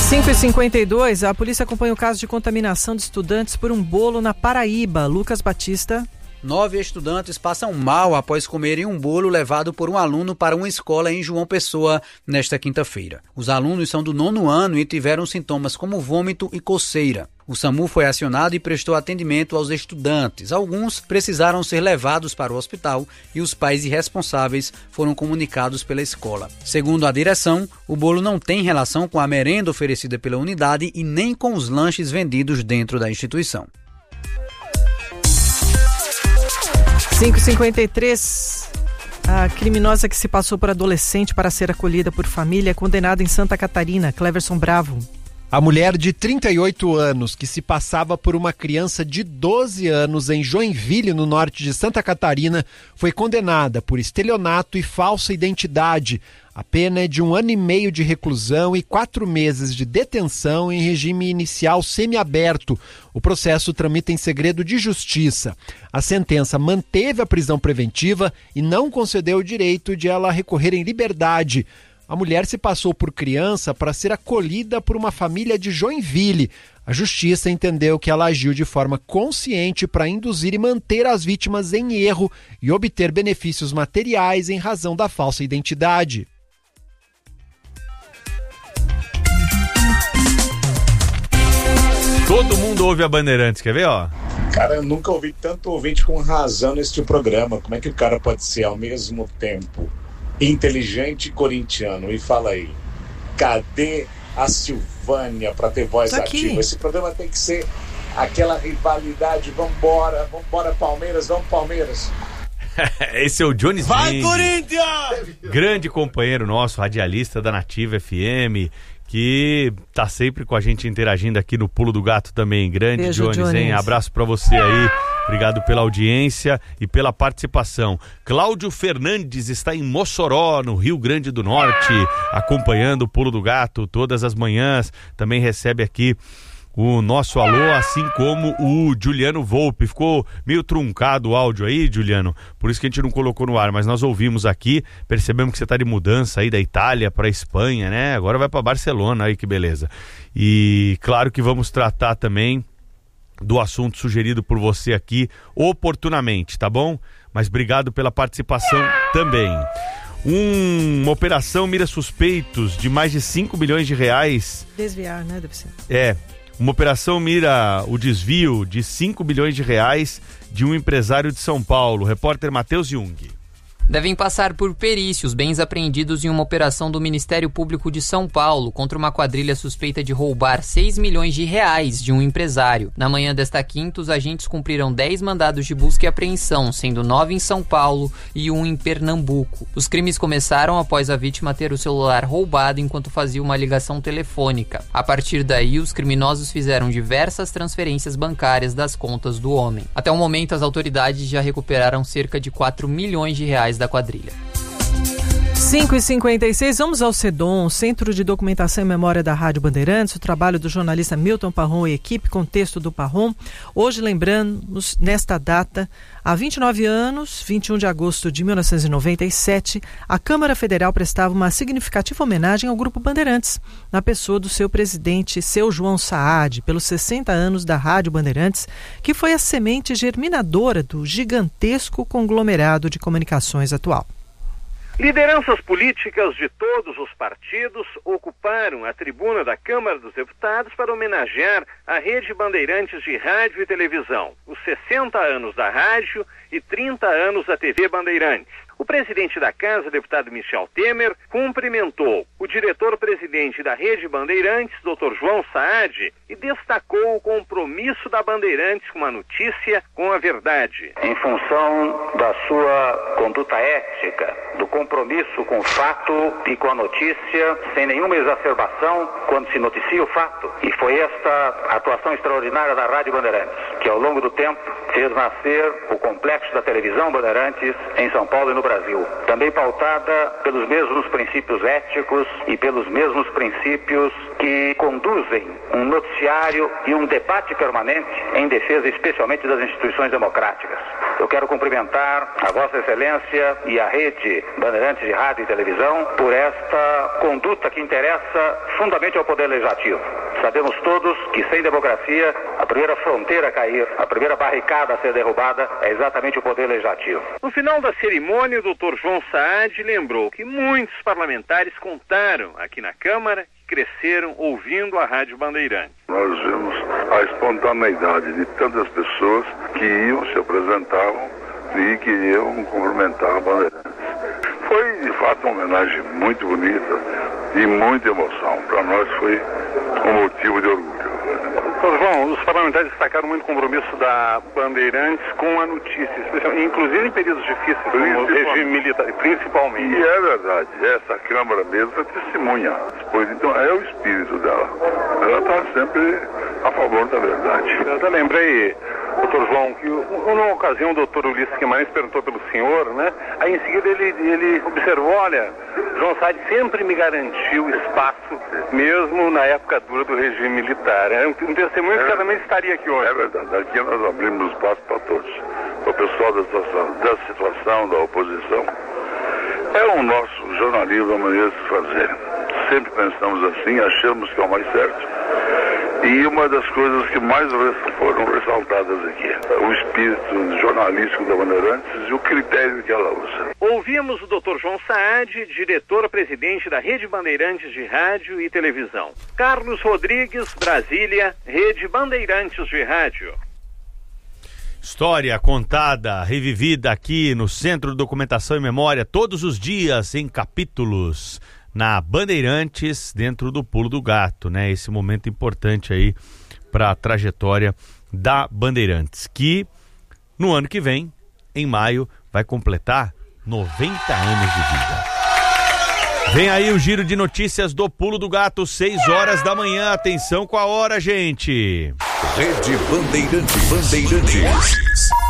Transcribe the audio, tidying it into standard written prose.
5h52, a polícia acompanha o caso de contaminação de estudantes por um bolo na Paraíba. Lucas Batista. 9 estudantes passam mal após comerem um bolo levado por um aluno para uma escola em João Pessoa nesta quinta-feira. Os alunos são do 9º ano e tiveram sintomas como vômito e coceira. O SAMU foi acionado e prestou atendimento aos estudantes. Alguns precisaram ser levados para o hospital e os pais irresponsáveis foram comunicados pela escola. Segundo a direção, o bolo não tem relação com a merenda oferecida pela unidade e nem com os lanches vendidos dentro da instituição. 5h53, a criminosa que se passou por adolescente para ser acolhida por família é condenada em Santa Catarina. Cleverson Bravo. A mulher de 38 anos, que se passava por uma criança de 12 anos em Joinville, no norte de Santa Catarina, foi condenada por estelionato e falsa identidade. A pena é de 1 ano e meio de reclusão e 4 meses de detenção em regime inicial semiaberto. O processo tramita em segredo de justiça. A sentença manteve a prisão preventiva e não concedeu o direito de ela recorrer em liberdade. A mulher se passou por criança para ser acolhida por uma família de Joinville. A justiça entendeu que ela agiu de forma consciente para induzir e manter as vítimas em erro e obter benefícios materiais em razão da falsa identidade. Todo mundo ouve a Bandeirantes, quer ver, ó? Cara, eu nunca ouvi tanto ouvinte com razão neste programa. Como é que o cara pode ser ao mesmo tempo inteligente e corintiano? E fala aí, cadê a Silvânia para ter voz ativa? Esse programa tem que ser aquela rivalidade, vambora Palmeiras, vamos Palmeiras. Esse é o Johnny Zeng. Vai, Corinthians! Grande companheiro nosso, radialista da Nativa FM, que tá sempre com a gente interagindo aqui no Pulo do Gato também. Grande Beijo, Johnny, abraço pra você aí. Obrigado pela audiência e pela participação. Cláudio Fernandes está em Mossoró, no Rio Grande do Norte, acompanhando o Pulo do Gato todas as manhãs. Também recebe aqui o nosso alô, assim como o Juliano Volpe. Ficou meio truncado o áudio aí, Juliano, por isso que a gente não colocou no ar, mas nós ouvimos aqui, percebemos que você está de mudança aí da Itália para a Espanha, né? Agora vai para Barcelona, aí que beleza. E claro que vamos tratar também do assunto sugerido por você aqui oportunamente, tá bom? Mas obrigado pela participação também. Uma operação mira suspeitos de mais de 5 bilhões de reais. Desviar, né? Deve ser. Uma operação mira o desvio de 5 bilhões de reais de um empresário de São Paulo. Repórter Matheus Jung. Devem passar por perícia os bens apreendidos em uma operação do Ministério Público de São Paulo contra uma quadrilha suspeita de roubar 6 milhões de reais de um empresário. Na manhã desta quinta, os agentes cumpriram 10 mandados de busca e apreensão, sendo 9 em São Paulo e 1 em Pernambuco. Os crimes começaram após a vítima ter o celular roubado enquanto fazia uma ligação telefônica. A partir daí, os criminosos fizeram diversas transferências bancárias das contas do homem. Até o momento, as autoridades já recuperaram cerca de 4 milhões de reais da quadrilha. 5h56, vamos ao CEDOM, Centro de Documentação e Memória da Rádio Bandeirantes, o trabalho do jornalista Milton Parron e equipe, contexto do Parron. Hoje lembramos, nesta data, há 29 anos, 21 de agosto de 1997, a Câmara Federal prestava uma significativa homenagem ao Grupo Bandeirantes, na pessoa do seu presidente, seu João Saad, pelos 60 anos da Rádio Bandeirantes, que foi a semente germinadora do gigantesco conglomerado de comunicações atual. Lideranças políticas de todos os partidos ocuparam a tribuna da Câmara dos Deputados para homenagear a Rede Bandeirantes de rádio e televisão, os 60 anos da rádio e 30 anos da TV Bandeirantes. O presidente da Casa, deputado Michel Temer, cumprimentou o diretor-presidente da Rede Bandeirantes, Dr. João Saad, e destacou o compromisso da Bandeirantes com a notícia, com a verdade. Em função da sua conduta ética, do compromisso com o fato e com a notícia, sem nenhuma exacerbação quando se noticia o fato. E foi esta atuação extraordinária da Rádio Bandeirantes, que ao longo do tempo fez nascer o complexo da televisão Bandeirantes em São Paulo e no Brasil. Também pautada pelos mesmos princípios éticos e pelos mesmos princípios que conduzem um noticiário e um debate permanente em defesa especialmente das instituições democráticas. Eu quero cumprimentar a Vossa Excelência e a Rede Bandeirantes de Rádio e Televisão por esta conduta que interessa fundamentalmente ao Poder Legislativo. Sabemos todos que sem democracia, a primeira fronteira a cair, a primeira barricada a ser derrubada é exatamente o Poder Legislativo. No final da cerimônia, o Dr. João Saad lembrou que muitos parlamentares contaram aqui na Câmara que cresceram ouvindo a Rádio Bandeirantes. Nós vimos a espontaneidade de tantas pessoas que iam, se apresentavam e queriam cumprimentar a Bandeirantes. Foi, de fato, uma homenagem muito bonita e muita emoção. Para nós foi um motivo de orgulho. Doutor João, os parlamentares destacaram muito o compromisso da Bandeirantes com a notícia, inclusive em períodos difíceis, como o regime militar, principalmente. E é verdade, essa Câmara mesmo é testemunha, pois então é o espírito dela. Ela está sempre a favor da verdade. Eu até lembrei, doutor João, que numa ocasião o doutor Ulisses Guimarães perguntou pelo senhor, né? Aí em seguida ele observou, olha, João Saad sempre me garantiu espaço, mesmo na época dura do regime militar. É um testemunho que certamente estaria aqui hoje. É verdade, aqui nós abrimos espaço para todos. O pessoal da situação, da oposição. É o nosso jornalismo, a maneira de se fazer. Sempre pensamos assim, achamos que é o mais certo. E uma das coisas que mais foram ressaltadas aqui, o espírito jornalístico da Bandeirantes e o critério que ela usa. Ouvimos o Dr. João Saad, diretor-presidente da Rede Bandeirantes de Rádio e Televisão. Carlos Rodrigues, Brasília, Rede Bandeirantes de Rádio. História contada, revivida aqui no Centro de Documentação e Memória, todos os dias em capítulos na Bandeirantes, dentro do Pulo do Gato, né? Esse momento importante aí para a trajetória da Bandeirantes, que no ano que vem, em maio, vai completar 90 anos de vida. Vem aí o giro de notícias do Pulo do Gato, 6 horas da manhã. Atenção com a hora, gente. Rede Bandeirantes.